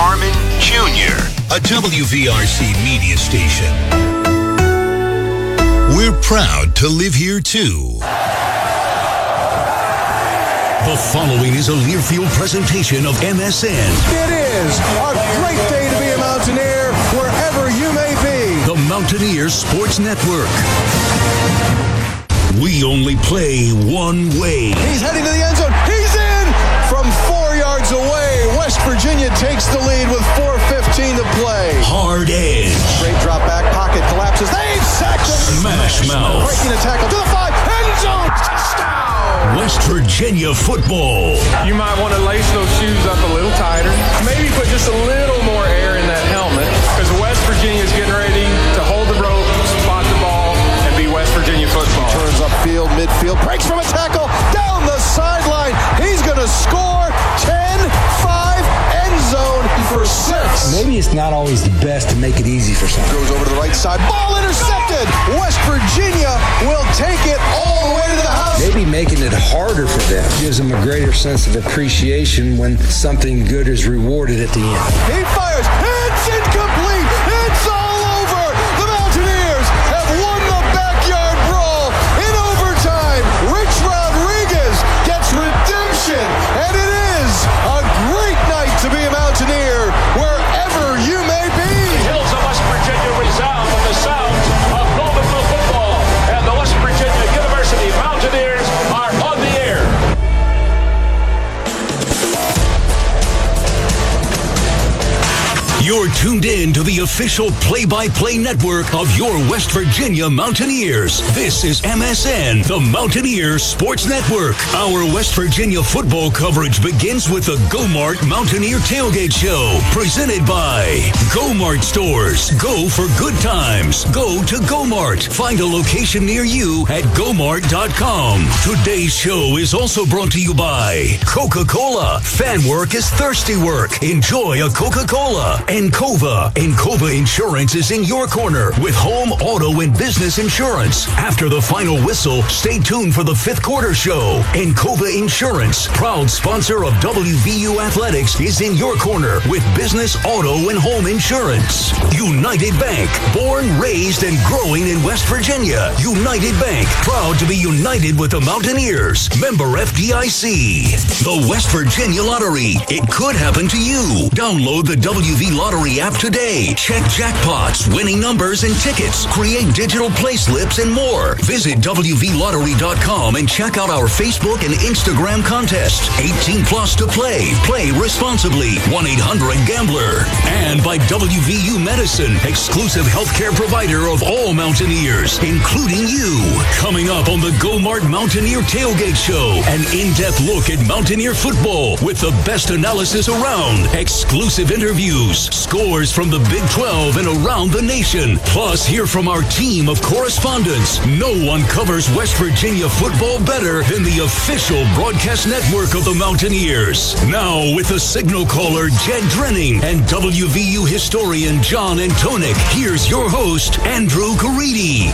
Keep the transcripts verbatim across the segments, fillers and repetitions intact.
Harmon Junior, a W V R C media station. We're proud to live here, too. The following is a Learfield presentation of M S N. It is a great day to be a Mountaineer, wherever you may be. The Mountaineer Sports Network. We only play one way. He's heading to the end zone. He's in from four yards away. West Virginia takes the lead with four fifteen to play. Hard edge. Great drop back. Pocket collapses. They've sacked him. Smash mouth. Breaking a tackle to the five. End zone. Touchdown. West Virginia football. You might want to lace those shoes up a little tighter. Maybe put just a little more air in that helmet, because West Virginia is getting ready to hold the rope, spot the ball, and be West Virginia football. Turns upfield, midfield, breaks from a tackle, down the sideline. He's going to score. ten five, end zone for six. Maybe it's not always the best to make it easy for someone. Goes over to the right side. Ball intercepted. West Virginia will take it all the way to the house. Maybe making it harder for them gives them a greater sense of appreciation when something good is rewarded at the end. He fires. It's incomplete. It's all over. The Mountaineers have won the backyard brawl in overtime. Rich Rodriguez gets redemption, and it is a great night to be a Mountaineer wherever you may be. The hills of West Virginia resound with the sounds of Louisville football, and the West Virginia University Mountaineers are on the air. You're tuned in to the official play-by-play network of your West Virginia Mountaineers. This is M S N, the Mountaineer Sports Network. Our West Virginia football coverage begins with the Go-Mart Mountaineer Tailgate Show, presented by Go-Mart Stores. Go for good times. Go to Go-Mart. Find a location near you at go mart dot com. Today's show is also brought to you by Coca-Cola. Fan work is thirsty work. Enjoy a Coca-Cola. Encova. Encova Insurance is in your corner with home, auto, and business insurance. After the final whistle, stay tuned for the fifth quarter show. Encova Insurance, proud sponsor of W V U Athletics, is in your corner with business, auto, and home insurance. United Bank, born, raised, and growing in West Virginia. United Bank, proud to be united with the Mountaineers. Member F D I C. The West Virginia Lottery. It could happen to you. Download the W V Lottery app today. Check jackpots, winning numbers, and tickets. Create digital play slips and more. Visit W V lottery dot com and check out our Facebook and Instagram contest. eighteen plus to play. Play responsibly. one eight hundred gambler. And by W V U Medicine, exclusive healthcare provider of all Mountaineers, including you. Coming up on the Go-Mart Mountaineer Tailgate Show, an in-depth look at Mountaineer football with the best analysis around. Exclusive interviews, scores from the Big twelve and around the nation. Plus, hear from our team of correspondents. No one covers West Virginia football better than the official broadcast network of the Mountaineers. Now, with the signal caller, Jed Drenning, and W V U historian John Antonik, here's your host, Andrew Caridi.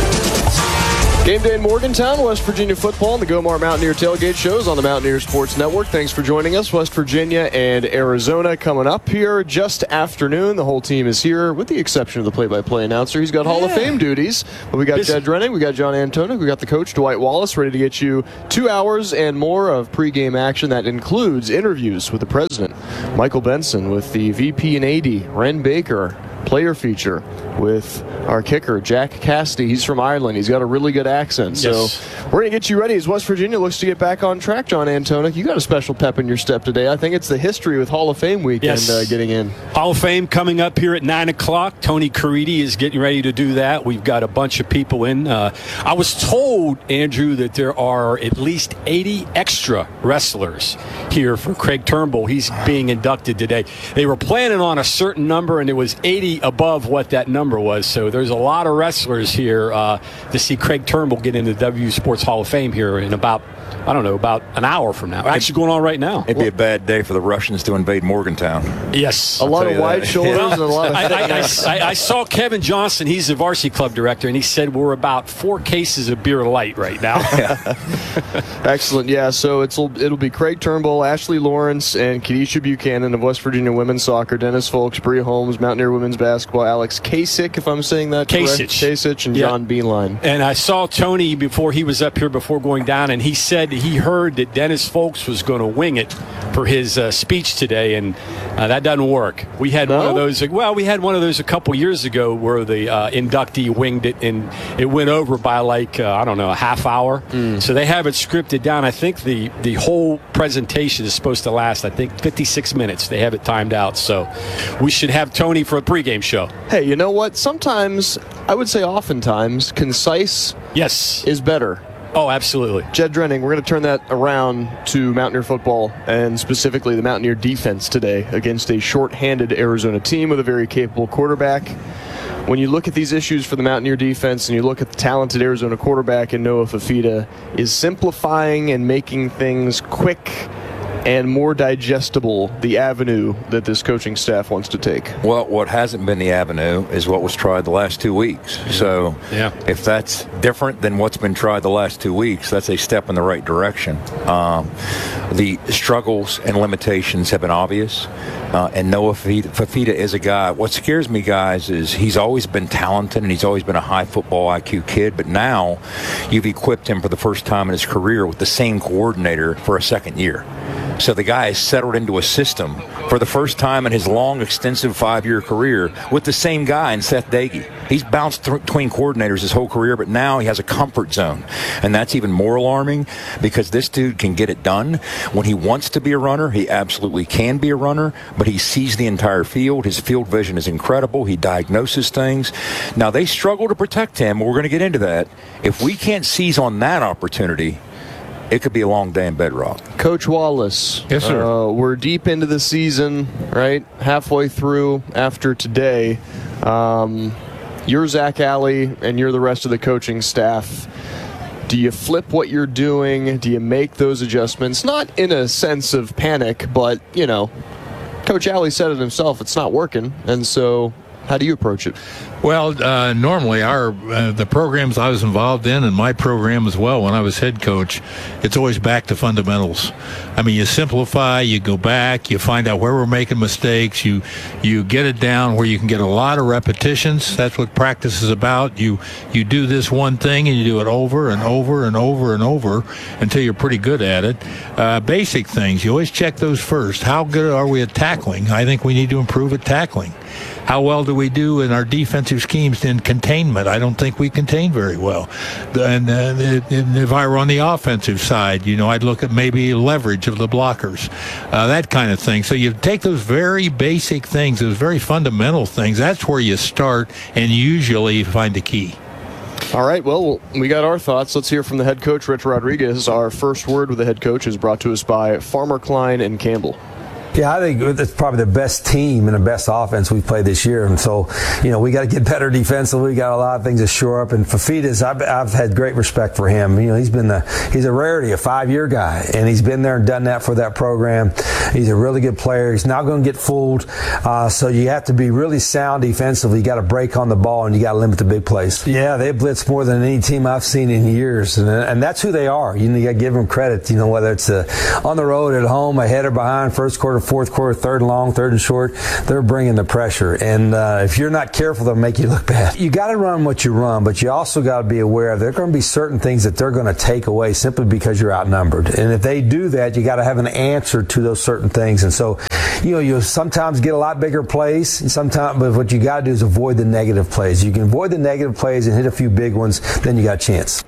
Game day in Morgantown, West Virginia football, and the Go-Mart Mountaineer Tailgate shows on the Mountaineer Sports Network. Thanks for joining us. West Virginia and Arizona coming up here just afternoon. The whole team is here, with the exception of the play-by-play announcer. He's got Hall yeah. of Fame duties. But we got Jed Drenning, we got John Antonik, we got the coach, Dwight Wallace, ready to get you two hours and more of pregame action. That includes interviews with the president, Michael Benson, with the V P and A D, Ren Baker, player feature with our kicker, Jack Cassidy. He's from Ireland. He's got a really good accent. Yes. So we're going to get you ready as West Virginia looks to get back on track. John Antonik, you got a special pep in your step today. I think it's the history with Hall of Fame weekend yes. uh, getting in. Hall of Fame coming up here at nine o'clock. Tony Caridi is getting ready to do that. We've got a bunch of people in. Uh, I was told, Andrew, that there are at least eighty extra wrestlers here for Craig Turnbull. He's being inducted today. They were planning on a certain number, and it was eighty above what that number was. So there's a lot of wrestlers here uh, to see Craig Turnbull get into the W Sports Hall of Fame here in about I don't know, about an hour from now. Actually going on right now. It'd be a bad day for the Russians to invade Morgantown. Yes. A lot of wide shoulders Well, and a lot of I, I, I, I saw Kevin Johnson. He's the varsity club director, and he said we're about four cases of beer light right now. Excellent. Yeah, so it's, it'll be Craig Turnbull, Ashley Lawrence, and Kedisha Buchanan of West Virginia women's soccer, Dennis Folks, Bria Holmes, Mountaineer women's basketball, Alex Kasich, if I'm saying that correct. Kasich. Kasich and Yeah. John Beeline. And I saw Tony before he was up here before going down, and he said he heard that Dennis Folks was going to wing it for his uh, speech today, and uh, that doesn't work. We had No? one of those. Well, we had one of those a couple years ago where the uh, inductee winged it, and it went over by like uh, I don't know a half hour. Mm. So they have it scripted down. I think the the whole presentation is supposed to last, I think, fifty-six minutes. They have it timed out, so we should have Tony for a pregame show. Hey, you know what? Sometimes, I would say oftentimes, concise Yes. is better. Oh, absolutely. Jed Drenning, we're going to turn that around to Mountaineer football and specifically the Mountaineer defense today against a short-handed Arizona team with a very capable quarterback. When you look at these issues for the Mountaineer defense and you look at the talented Arizona quarterback in Noah Fafita, is simplifying and making things quick and more digestible the avenue that this coaching staff wants to take? Well, what hasn't been the avenue is what was tried the last two weeks. So Yeah. if that's different than what's been tried the last two weeks, that's a step in the right direction. Um, the struggles and limitations have been obvious. Uh, and Noah Fafita is a guy. What scares me, guys, is he's always been talented and he's always been a high football I Q kid. But now you've equipped him for the first time in his career with the same coordinator for a second year. So the guy has settled into a system for the first time in his long, extensive five-year career with the same guy in Seth Dagey. He's bounced th- between coordinators his whole career, but now he has a comfort zone. And that's even more alarming because this dude can get it done. When he wants to be a runner, he absolutely can be a runner, but he sees the entire field. His field vision is incredible. He diagnoses things. Now, they struggle to protect him. We're going to get into that. If we can't seize on that opportunity, it could be a long day in Bedrock. Coach Wallace. Yes, sir. Uh, we're deep into the season, right? Halfway through after today. Um, you're Zach Alley, and you're the rest of the coaching staff. Do you flip what you're doing? Do you make those adjustments? Not in a sense of panic, but, you know, Coach Alley said it himself. It's not working. And so how do you approach it? Well, uh, normally our uh, the programs I was involved in, and my program as well when I was head coach, it's always back to fundamentals. I mean, you simplify, you go back, you find out where we're making mistakes, you you get it down where you can get a lot of repetitions. That's what practice is about. You you do this one thing and you do it over and over and over and over until you're pretty good at it. Uh, basic things, you always check those first. How good are we at tackling? I think we need to improve at tackling. How well do we do in our defensive schemes in containment? I don't think we contain very well. And, uh, and if I were on the offensive side, you know, I'd look at maybe leverage of the blockers, uh, that kind of thing. So you take those very basic things, those very fundamental things. That's where you start and usually find the key. All right, well, we got our thoughts. Let's hear from the head coach, Rich Rodriguez. Our first word with the head coach is brought to us by Farmer Klein and Campbell. Yeah, I think it's probably the best team and the best offense we've played this year. And so, you know, we got to get better defensively. We got a lot of things to shore up. And Fafita's, I've, I've had great respect for him. You know, he's been the, he's a rarity, a five-year guy. And he's been there and done that for that program. He's a really good player. He's not going to get fooled. Uh, so you have to be really sound defensively. You got to break on the ball and you got to limit the big plays. Yeah, they blitz more than any team I've seen in years. And, and that's who they are. You know, you got to give them credit, you know, whether it's uh, on the road, at home, ahead or behind, first quarter, fourth quarter, third and long, third and short, they're bringing the pressure. And uh, if you're not careful, they'll make you look bad. You got to run what you run, but you also got to be aware there are going to be certain things that they're going to take away simply because you're outnumbered. And if they do that, you got to have an answer to those certain things. And so, you know, you'll sometimes get a lot bigger plays, and sometimes, but what you got to do is avoid the negative plays. You can avoid the negative plays and hit a few big ones, then you got a chance.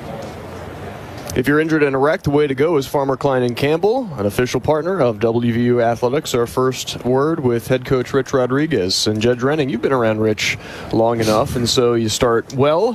If you're injured and a wreck, the way to go is Farmer Klein and Campbell, an official partner of W V U Athletics. Our first word with head coach Rich Rodriguez. And Jed Drenning, you've been around Rich long enough, and so you start well,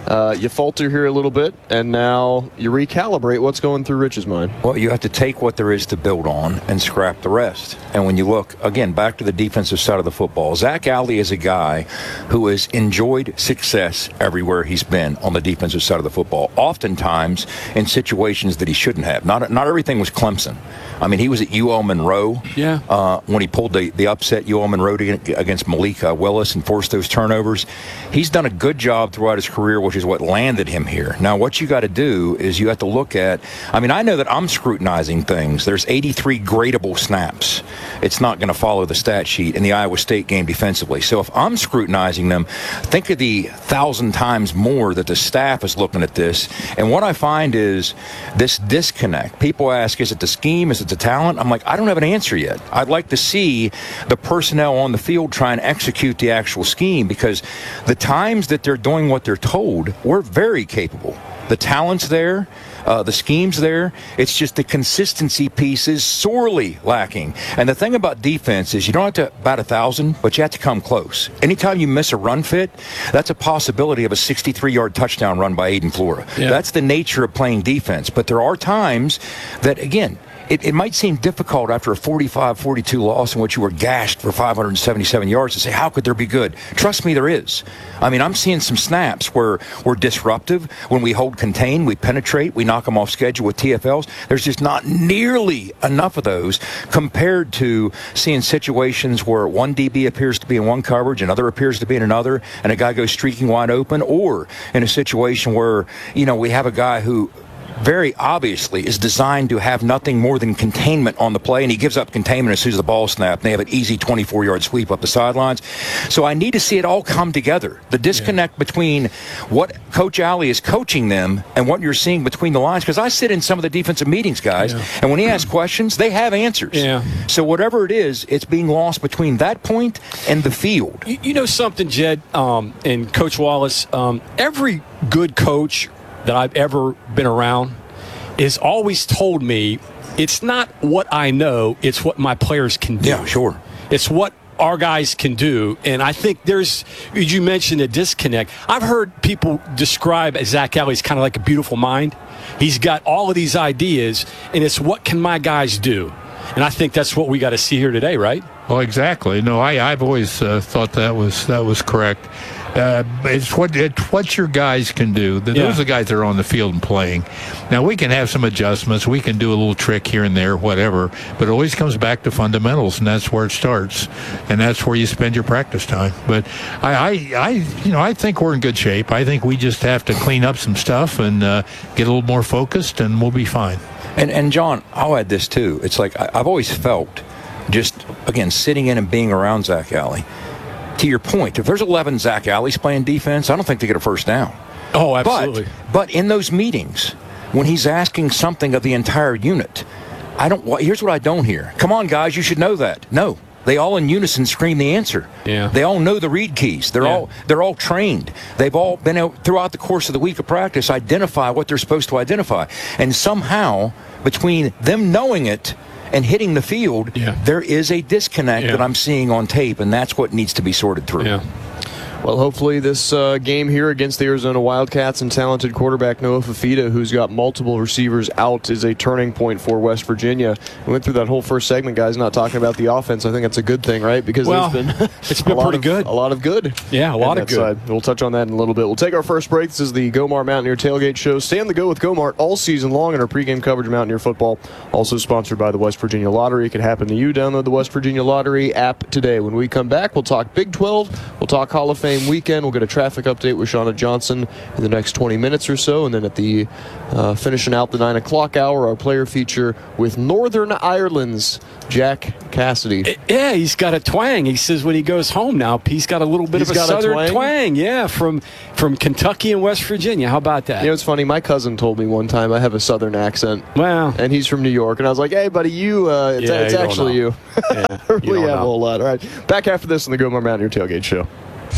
Uh, you falter here a little bit, and now you recalibrate. What's going through Rich's mind? Well, you have to take what there is to build on and scrap the rest. And when you look, again, back to the defensive side of the football, Zach Alley is a guy who has enjoyed success everywhere he's been on the defensive side of the football, oftentimes in situations that he shouldn't have. Not not everything was Clemson. I mean, he was at U L Monroe yeah. uh, when he pulled the, the upset U L Monroe against Malik uh, Willis and forced those turnovers. He's done a good job throughout his career, which is what landed him here. Now, what you got to do is you have to look at, I mean, I know that I'm scrutinizing things. There's eighty-three gradable snaps. It's not going to follow the stat sheet in the Iowa State game defensively. So if I'm scrutinizing them, think of the thousand times more that the staff is looking at this. And what I find is this disconnect. People ask, is it the scheme? Is it the talent? I'm like, I don't have an answer yet. I'd like to see the personnel on the field try and execute the actual scheme, because the times that they're doing what they're told, we're very capable. The talent's there. Uh, the scheme's there. It's just the consistency piece is sorely lacking. And the thing about defense is you don't have to bat a thousand, but you have to come close. Anytime you miss a run fit, that's a possibility of a sixty-three-yard touchdown run by Aiden Flora. Yeah. That's the nature of playing defense. But there are times that, again, It, it might seem difficult after a forty-five forty-two loss in which you were gashed for five hundred seventy-seven yards to say, how could there be good? Trust me, there is. I mean, I'm seeing some snaps where we're disruptive. When we hold contain, we penetrate, we knock them off schedule with T F Ls. There's just not nearly enough of those compared to seeing situations where one D B appears to be in one coverage, another appears to be in another, and a guy goes streaking wide open, or in a situation where, you know, we have a guy who very obviously is designed to have nothing more than containment on the play, and he gives up containment as soon as the ball snapped, and they have an easy twenty-four-yard sweep up the sidelines. So I need to see it all come together. The disconnect yeah. between what Coach Alley is coaching them and what you're seeing between the lines, because I sit in some of the defensive meetings, guys, yeah. and when he asks questions, they have answers. Yeah. So whatever it is, it's being lost between that point and the field. You, you know something, Jed, um, and Coach Wallace, um, every good coach that I've ever been around is always told me it's not what I know, it's what my players can do. Yeah, sure. It's what our guys can do. And I think there's, you mentioned a disconnect. I've heard people describe Zach Alley as kind of like a beautiful mind. He's got all of these ideas, and it's what can my guys do? And I think that's what we got to see here today, right? Well, exactly. No, I, I've always uh, thought that was that was correct. Uh, it's what it's what your guys can do. Those yeah. are the guys that are on the field and playing. Now, we can have some adjustments. We can do a little trick here and there, whatever. But it always comes back to fundamentals, and that's where it starts. And that's where you spend your practice time. But I, I, I you know, I think we're in good shape. I think we just have to clean up some stuff and uh, get a little more focused, and we'll be fine. And, and John, I'll add this, too. It's like I, I've always felt, just, again, sitting in and being around Zach Alley, to your point, if there's eleven Zach Alleys playing defense, I don't think they get a first down. Oh, absolutely. But, but in those meetings, when he's asking something of the entire unit, I don't. Here's what I don't hear. Come on, guys, you should know that. No, they all in unison scream the answer. Yeah. They all know the read keys. They're yeah. all they're all trained. They've all been out throughout the course of the week of practice, identify what they're supposed to identify, and somehow between them knowing it and hitting the field, yeah. there is a disconnect yeah. that I'm seeing on tape, and that's what needs to be sorted through. Yeah. Well, hopefully this uh, game here against the Arizona Wildcats and talented quarterback Noah Fifita, who's got multiple receivers out, is a turning point for West Virginia. We went through that whole first segment, guys, not talking about the offense. I think that's a good thing, right? Because well, there's been it's been pretty of, good. A lot of good. Yeah, a lot of good. Side. We'll touch on that in a little bit. We'll take our first break. This is the Gomar Mountaineer Tailgate Show. Stay on the go with Gomar all season long in our pregame coverage of Mountaineer football. Also sponsored by the West Virginia Lottery. It could happen to you. Download the West Virginia Lottery app today. When we come back, we'll talk Big twelve. We'll talk Hall of Fame weekend. We'll get a traffic update with Shauna Johnson in the next twenty minutes or so, and then at the uh, finishing out the nine o'clock hour, our player feature with Northern Ireland's Jack Cassidy. Yeah, he's got a twang. He says when he goes home now, he's got a little bit he's of a got southern a twang? twang. Yeah, from from Kentucky and West Virginia. How about that? You know, it's funny. My cousin told me one time I have a southern accent. Wow. And he's from New York, and I was like, "Hey, buddy, you. Uh, it's yeah, it's you actually you." Yeah, I really you have know. a whole lot. All right, back after this on the Gomar Mountaineer Tailgate Show.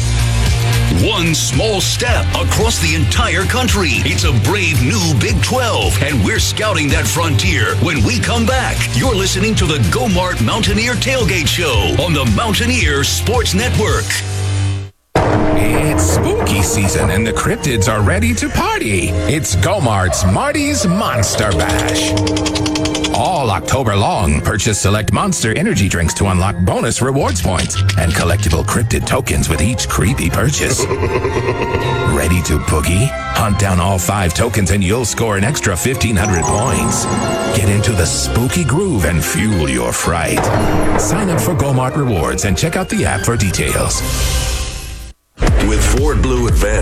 One small step across the entire country. It's a brave new Big twelve, and we're scouting that frontier when we come back. You're listening to the Gomart Mountaineer Tailgate Show on the Mountaineer Sports Network. It's spooky season and the cryptids are ready to party. It's Go-Mart's Marty's Monster Bash. All October long, purchase select Monster energy drinks to unlock bonus rewards points and collectible cryptid tokens with each creepy purchase. Ready to boogie? Hunt down all five tokens and you'll score an extra fifteen hundred points. Get into the spooky groove and fuel your fright. Sign up for Go-Mart Rewards and check out the app for details. With Ford Blue Advantage.